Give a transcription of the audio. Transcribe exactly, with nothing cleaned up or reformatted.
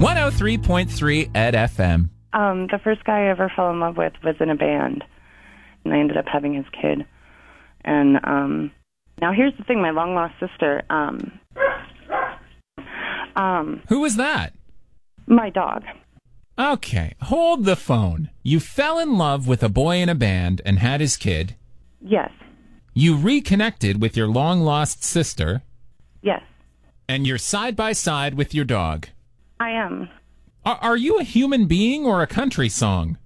one oh three point three Ed F M. Um, the first guy I ever fell in love with was in a band, and I ended up having his kid. And um, now here's the thing, my long-lost sister, um, um, Who was that? my dog. Okay, hold the phone. You fell in love with a boy in a band and had his kid. Yes, You reconnected with your long-lost sister, yes, and you're side by side with your dog. I am. Are, are you a human being or a country song?